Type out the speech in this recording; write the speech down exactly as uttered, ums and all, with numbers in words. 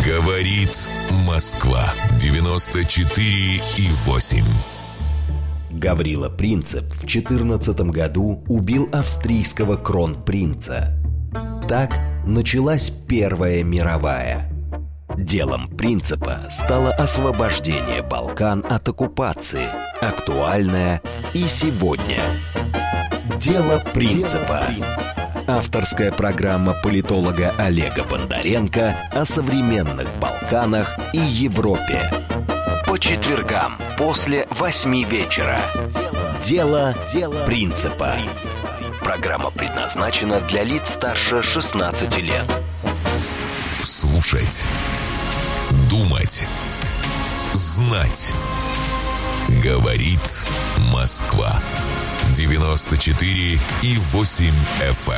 Говорит Москва. девяносто четыре и восемь. Гаврила Принцип в четырнадцатом году убил австрийского кронпринца. Так началась Первая мировая. Делом Принципа стало освобождение Балкан от оккупации, актуальное и сегодня. Дело Принципа. Авторская программа политолога Олега Бондаренко о современных Балканах и Европе. По четвергам после восьми вечера. Дело Принципа. Программа предназначена для лиц старше шестнадцати лет. Слушать, думать, знать. Говорит Москва. девяносто четыре и восемь эф эм.